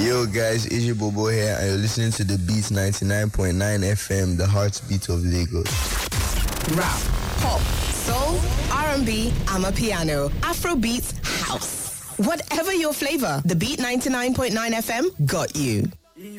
Yo guys, Iji Bobo here and you're listening to the Beats 99.9 FM, the heartbeat of Lagos. Rap, pop, soul, R&B, Amapiano, Afrobeats, house. Whatever your flavor, the Beat 99.9 FM got you.